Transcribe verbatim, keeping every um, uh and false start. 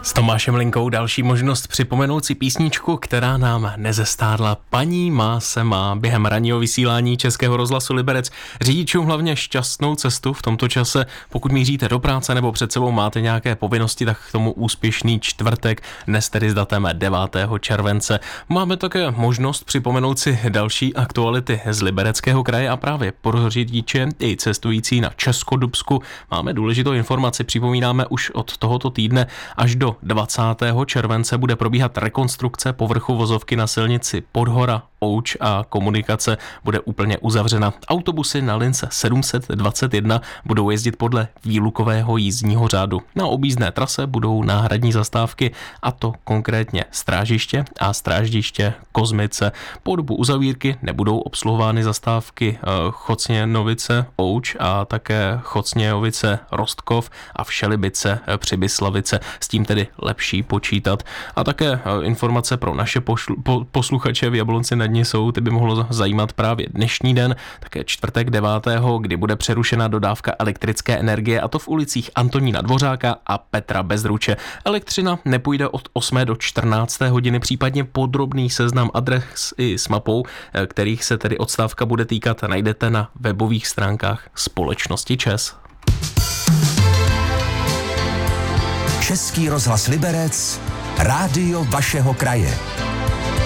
S Tomášem Linkou další možnost připomenout si písničku, která nám nezestárla. Paní má se má. Během ranního vysílání Českého rozhlasu Liberec řidičům hlavně šťastnou cestu v tomto čase. Pokud míříte do práce nebo před sebou máte nějaké povinnosti, tak k tomu úspěšný čtvrtek, dnes tedy s datem devátého července. Máme také možnost připomenout si další aktuality z Libereckého kraje a právě pro řidiče i cestující na Českodubsku máme důležitou informaci. Připomínáme už od tohoto týdne až do dvacátého července bude probíhat rekonstrukce povrchu vozovky na silnici Podhora Ouč a komunikace bude úplně uzavřena. Autobusy na lince sedm set dvacet jedna budou jezdit podle výlukového jízdního řádu. Na objízdné trase budou náhradní zastávky, a to konkrétně Strážiště a Stráždiště Kozmice. Po dobu uzavírky nebudou obsluhovány zastávky Chocněnovice Ouč a také Chocnějovice Rostkov a Všelibice Přibyslavice. S tím tedy lepší počítat. A také informace pro naše pošlu, po, posluchače v Jablonci nad Nisou, ty by mohlo zajímat právě dnešní den, také čtvrtek devátého kdy bude přerušena dodávka elektrické energie, a to v ulicích Antonína Dvořáka a Petra Bezruče. Elektřina nepůjde od osmé do čtrnácté hodiny, případně podrobný seznam adres i s mapou, kterých se tedy odstávka bude týkat, najdete na webových stránkách společnosti ČEZ. Český rozhlas Liberec, rádio vašeho kraje.